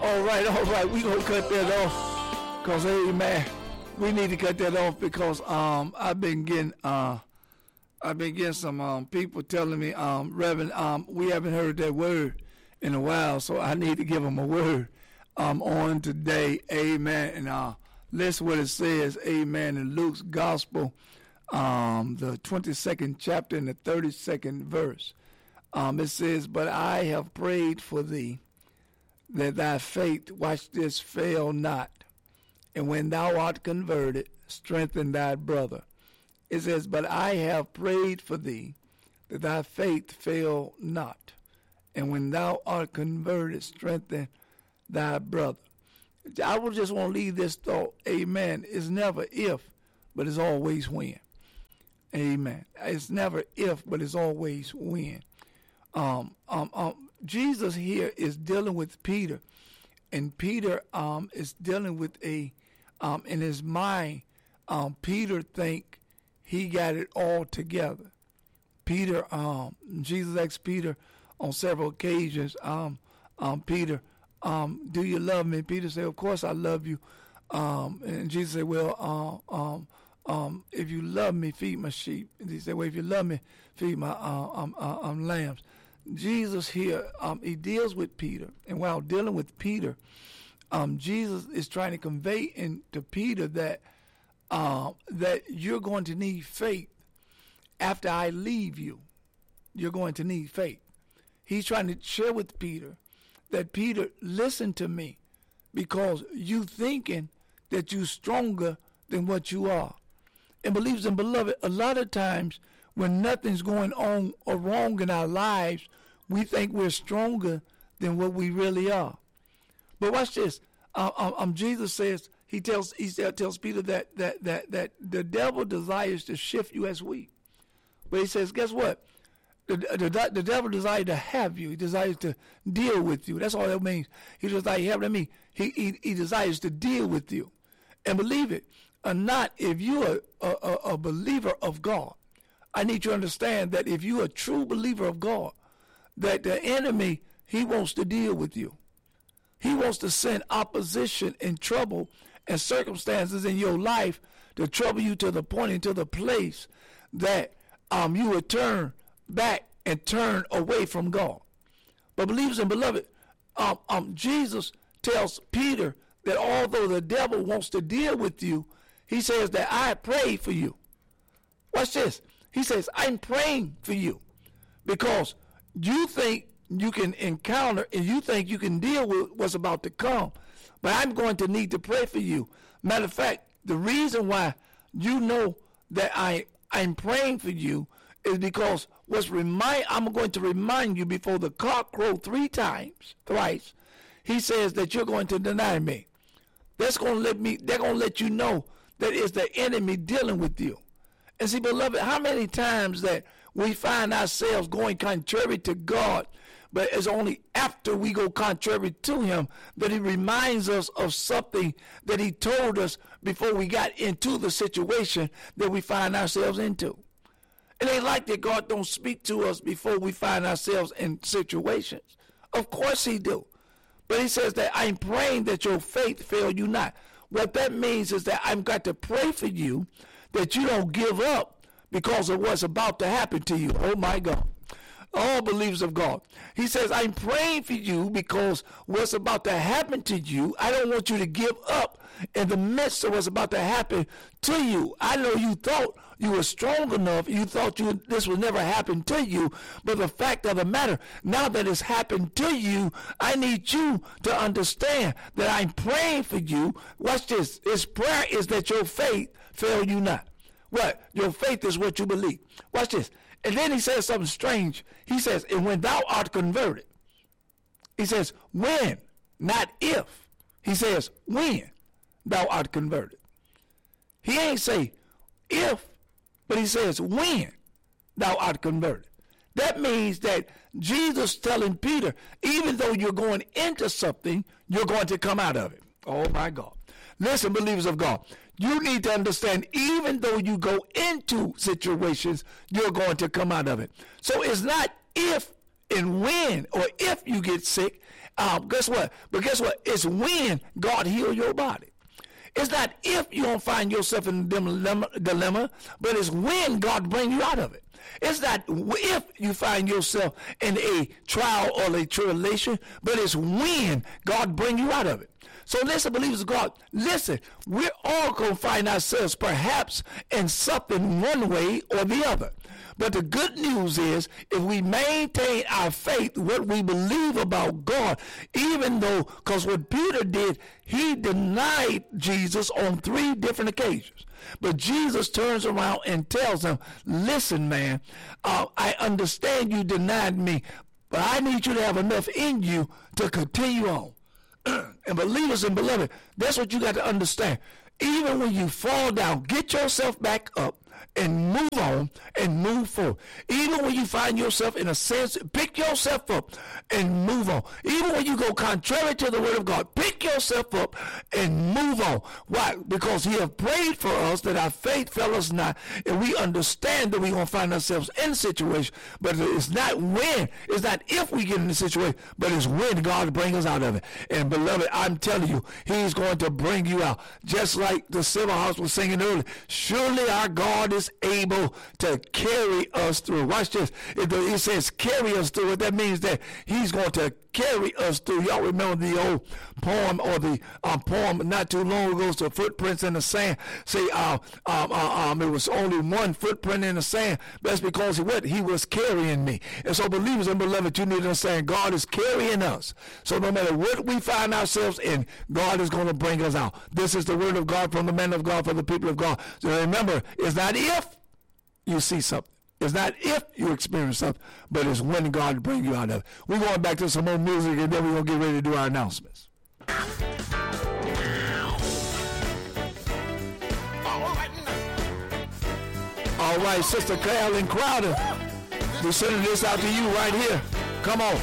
All right. We gonna cut that off, cause amen. We need to cut that off because I've been getting some people telling me, Reverend, we haven't heard that word in a while, so I need to give them a word on today. Amen. And listen what it says. Amen. In Luke's Gospel, the 22nd chapter and the 32nd verse. It says, "But I have prayed for thee, that thy faith," watch this, "fail not. And when thou art converted, strengthen thy brother." It says, "But I have prayed for thee, that thy faith fail not. And when thou art converted, strengthen thy brother." I would just want to leave this thought. Amen. It's never if, but it's always when. Amen. It's never if, but it's always when. Jesus here is dealing with Peter, and Peter is dealing with in his mind. Peter think he got it all together. Peter, Jesus asked Peter on several occasions, Peter, do you love me? Peter said, "Of course I love you." And Jesus said, "Well, if you love me, feed my sheep." And he said, "Well, if you love me, feed my lambs." Jesus here, he deals with Peter, and while dealing with Peter, Jesus is trying to convey into Peter that you're going to need faith after I leave you. You're going to need faith. He's trying to share with Peter that, Peter, listen to me, because you thinking that you're stronger than what you are. And believers and beloved, a lot of times when nothing's going on or wrong in our lives, we think we're stronger than what we really are. But watch this. Jesus says, he tells Peter that the devil desires to shift you as wheat. But he says, guess what? The devil desires to have you. He desires to deal with you. That's all that means. He desires to have. That means he desires to deal with you. And believe it or not, if you're a believer of God, I need you to understand that if you're a true believer of God, that the enemy, he wants to deal with you. He wants to send opposition and trouble and circumstances in your life to trouble you to the point and to the place that you would turn back and turn away from God. But believers and beloved, Jesus tells Peter that although the devil wants to deal with you, he says that I pray for you. Watch this. He says, I'm praying for you because you think you can encounter and you think you can deal with what's about to come. But I'm going to need to pray for you. Matter of fact, the reason why you know that I'm praying for you is because I'm going to remind you before the cock crow thrice. He says that you're going to deny me. They're going to let you know that it's the enemy dealing with you. And see, beloved, how many times that we find ourselves going contrary to God, but it's only after we go contrary to him that he reminds us of something that he told us before we got into the situation that we find ourselves into. It ain't like that God don't speak to us before we find ourselves in situations. Of course he do. But he says that I'm praying that your faith fail you not. What that means is that I've got to pray for you that you don't give up because of what's about to happen to you. Oh my God. All believers of God. He says, I'm praying for you because what's about to happen to you, I don't want you to give up in the midst of what's about to happen to you. I know you thought you were strong enough. You thought this would never happen to you. But the fact of the matter, now that it's happened to you, I need you to understand that I'm praying for you. Watch this. His prayer is that your faith fail you not. What? Your faith is what you believe. Watch this. And then he says something strange. He says, and when thou art converted. He says, when, not if. He says, when thou art converted. He ain't say if, but he says, when thou art converted. That means that Jesus telling Peter, even though you're going into something, you're going to come out of it. Oh my God. Listen, believers of God, you need to understand, even though you go into situations, you're going to come out of it. So it's not if and when or if you get sick. Guess what? But guess what? It's when God heal your body. It's not if you don't find yourself in a dilemma, but it's when God bring you out of it. It's not if you find yourself in a trial or a tribulation, but it's when God bring you out of it. So listen, believers of God, listen, we're all going to find ourselves perhaps in something one way or the other. But the good news is if we maintain our faith, what we believe about God, even though, because what Peter did, he denied Jesus on 3 different occasions. But Jesus turns around and tells him, listen, man, I understand you denied me, but I need you to have enough in you to continue on. And believers and beloved, that's what you got to understand. Even when you fall down, get yourself back up and move on and move forward. Even when you find yourself in a sense, pick yourself up and move on. Even when you go contrary to the word of God, pick yourself up and move on. Why? Because he have prayed for us that our faith fail us not, and we understand that we're going to find ourselves in a situation, but it's not when, it's not if we get in the situation, but it's when God brings us out of it. And beloved, I'm telling you, he's going to bring you out. Just like the Civil House was singing earlier, surely our God is able to carry us through. Watch this. It says carry us through. That means that he's going to carry us through. Y'all remember the old poem or the poem not too long ago, so Footprints in the Sand. Say it was only one footprint in the sand. That's because he was carrying me. And so believers and beloved, you need to understand God is carrying us. So no matter what we find ourselves in, God is going to bring us out. This is the word of God from the man of God for the people of God. So remember, it's not if you see something. It's not if you experience something, but it's when God brings you out of it. We're going back to some more music, and then we're going to get ready to do our announcements. All right, Sister Carolyn Crowder, we're sending this out to you right here. Come on.